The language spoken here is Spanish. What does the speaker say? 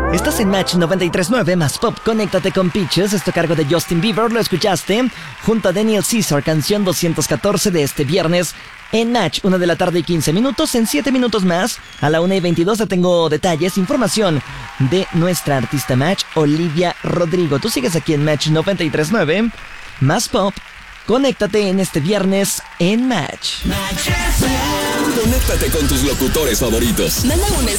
Estás en Match 93.9 más Pop. Conéctate con Peaches. Esto a cargo de Justin Bieber. Lo escuchaste junto a Daniel Caesar. Canción 214 de este viernes en Match. 1 de la tarde y 15 minutos. En 7 minutos más, a la 1:22, te tengo detalles, información de nuestra artista Match, Olivia Rodrigo. Tú sigues aquí en Match 93.9 más Pop. Conéctate en este viernes en Match. Conéctate con tus locutores favoritos. Manda un